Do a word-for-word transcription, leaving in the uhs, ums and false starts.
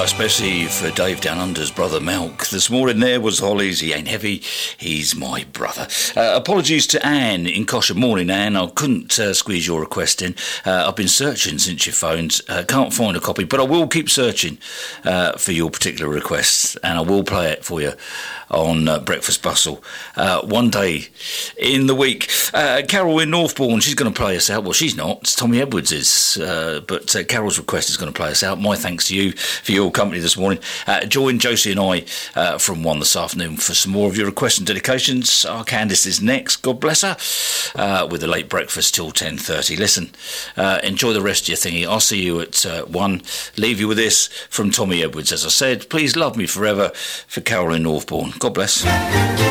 especially for Dave Down Under's brother Malk. This morning there was Holly's He Ain't Heavy, He's My Brother. Uh, apologies to Anne in Caution. Morning, Anne. I couldn't uh, squeeze your request in. Uh, I've been searching since you phoned. Uh, can't find a copy, but I will keep searching uh, for your particular requests, and I will play it for you on uh, Breakfast Bustle uh, one day in the week. Uh, Carol in Northbourne, she's going to play us out. Well, she's not. It's Tommy Edwards is. Uh, but uh, Carol's request is going to play us out. My thanks to you for your company this morning. Uh, join Josie and I uh, from one this afternoon for some more of your requests and dedications. Our Candice is next. God bless her. Uh, with a late breakfast till ten thirty. Listen, uh, enjoy the rest of your thingy. I'll see you at uh, one. Leave you with this from Tommy Edwards. As I said, please love me forever, for Carol in Northbourne. God bless.